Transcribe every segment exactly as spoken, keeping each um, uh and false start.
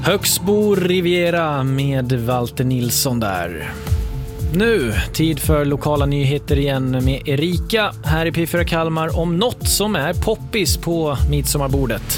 Högsbo Riviera med Walter Nilsson där. Nu, tid för lokala nyheter igen med Erika här i P fyra Kalmar om något som är poppis på midsommarbordet.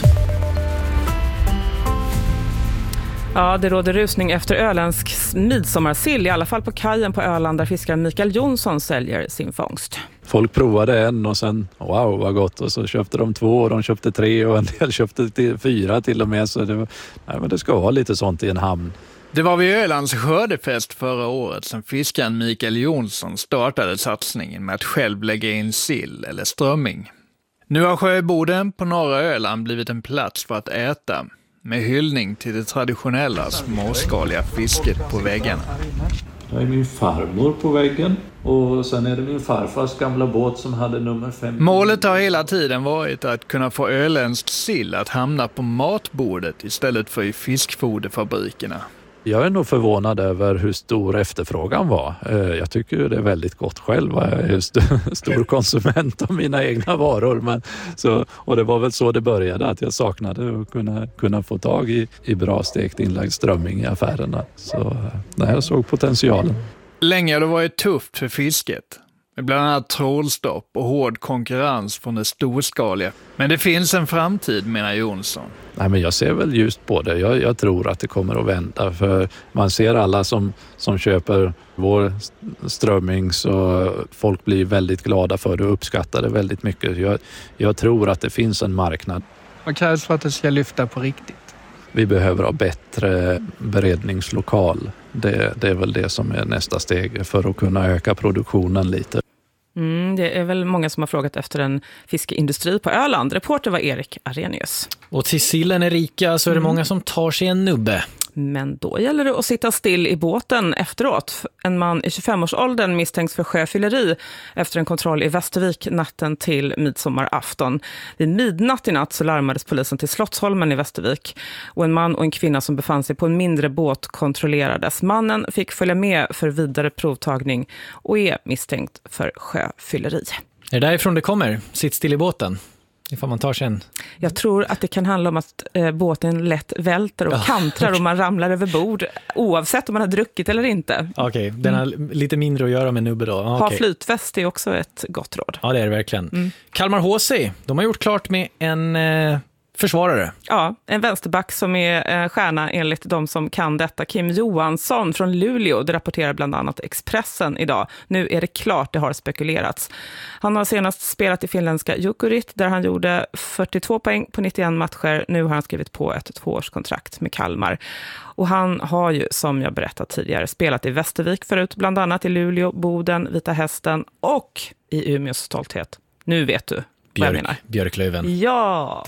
Ja, det råder rusning efter öländsk midsommarsill, i alla fall på kajen på Öland där fiskaren Mikael Jonsson säljer sin fångst. Folk provade en och sen, wow vad gott, och så köpte de två och de köpte tre och en del köpte till fyra till och med. Så det, var, nej, men det ska vara lite sånt i en hamn. Det var vid Ölands skördefest förra året som fiskaren Mikael Jonsson startade satsningen med att själv lägga in sill eller strömming. Nu har Sjöboden på norra Öland blivit en plats för att äta, med hyllning till det traditionella småskaliga fisket på väggarna. Det är min farmor på väggen och sen är det min farfars gamla båt som hade nummer fem. Målet har hela tiden varit att kunna få öländsk sill att hamna på matbordet istället för i fiskfoderfabrikerna. Jag är nog förvånad över hur stor efterfrågan var. Jag tycker det är väldigt gott själv. Jag är st- stor konsument av mina egna varor. Men så, och det var väl så det började, att jag saknade att kunna, kunna få tag i, i bra stekt inlagd strömming i affärerna. Så nej, jag såg potentialen. Länge har det varit tufft för fisket, med bland annat trålstopp och hård konkurrens från det storskaliga. Men det finns en framtid, menar Jonsson. Nej, men jag ser väl just på det. Jag, jag tror att det kommer att vända. För man ser alla som, som köper vår strömming, så folk blir väldigt glada för det och uppskattar det väldigt mycket. Jag, jag tror att det finns en marknad. Vad krävs för att det ska lyfta på riktigt? Vi behöver ha bättre beredningslokal. Det, det är väl det som är nästa steg för att kunna öka produktionen lite. Mm, det är väl många som har frågat efter en fiskeindustri på Öland. Reporter var Erik Arrhenius. Och till sillen Erika så är det mm. många som tar sig en nubbe. Men då gäller det att sitta still i båten efteråt. En man i tjugofem-årsåldern misstänks för sjöfylleri efter en kontroll i Västervik natten till midsommarafton. Vid midnatt i natt så larmades polisen till Slottsholmen i Västervik. Och en man och en kvinna som befann sig på en mindre båt kontrollerades. Mannen fick följa med för vidare provtagning och är misstänkt för sjöfylleri. Är det därifrån det kommer? Sitt still i båten? Ifall man tar sig en... Jag tror att det kan handla om att eh, båten lätt välter och kantrar och man ramlar över bord oavsett om man har druckit eller inte. Okej, okay, den har mm. lite mindre att göra med nubbe då. Okay. Ha flytväst är också ett gott råd. Ja, det är det verkligen. Mm. Kalmar H C, de har gjort klart med en eh, försvarare. Ja, en vänsterback som är eh, stjärna enligt de som kan detta. Kim Johansson från Luleå, det rapporterar bland annat Expressen idag. Nu är det klart, det har spekulerats. Han har senast spelat i finländska Jukurit där han gjorde fyrtiotvå poäng på nittioen matcher. Nu har han skrivit på ett tvåårskontrakt med Kalmar. Och han har ju, som jag berättat tidigare, spelat i Västervik förut, bland annat i Luleå, Boden, Vita Hästen och i Umeås stolthet. Nu vet du Björk, vad jag menar. Björklöven. Ja!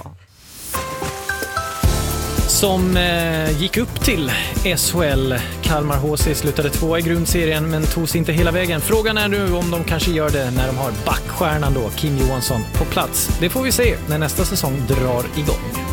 Som eh, gick upp till S H L. Kalmar H C slutade två i grundserien men tog sig inte hela vägen. Frågan är nu om de kanske gör det när de har backstjärnan då, Kim Johansson, på plats. Det får vi se när nästa säsong drar igång.